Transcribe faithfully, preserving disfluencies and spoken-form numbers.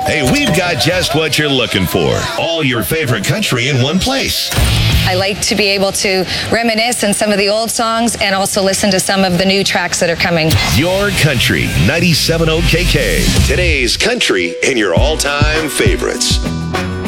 Hey, we've got just what you're looking for. All your favorite country in one place. I like to be able to reminisce on some of the old songs and also listen to some of the new tracks that are coming. Your Country, ninety-seven point oh K K. Today's country and your all-time favorites.